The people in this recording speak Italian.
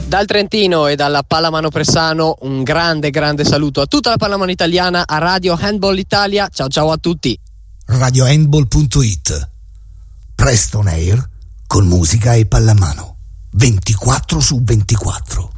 Dal Trentino e dalla Pallamano Pressano un grande saluto a tutta la pallamano italiana, a Radio Handball Italia. Ciao a tutti. RadioHandball.it, Presto on Air con musica e pallamano 24/24.